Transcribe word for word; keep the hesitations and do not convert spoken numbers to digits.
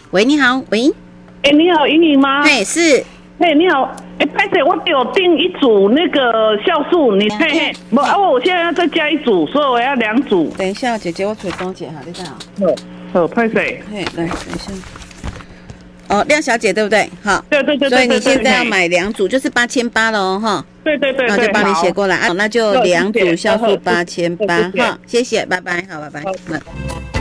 喂，你好，喂， 哎、欸，你好，莹莹吗？ 嘿，是， 嘿，你好，哎、欸，拍摄我有订一组那个酵素，你嘿嘿，不啊，我现在要再加一组，所以我要两组。 等一下，姐姐，我吹钟姐哈，你等好。 好，好，拍摄。 嘿，来，等一下。哦，亮小姐对不对？好， 对对对对。 所以你现在要买两组，就是八千八了哦，哈。 对对对对。 那就帮你写过来啊，那就两组酵素八千八，哈，谢谢，拜拜，好，拜拜。